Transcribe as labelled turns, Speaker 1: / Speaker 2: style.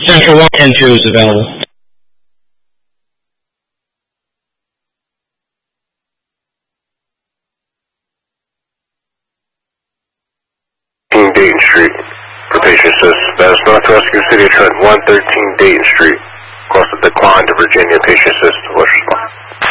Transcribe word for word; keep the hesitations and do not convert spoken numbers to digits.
Speaker 1: Central one and two is available.
Speaker 2: Dayton Street. For patient says that is North Rescue City Trent one thirteen Dayton Street. Across the decline to Virginia, patient says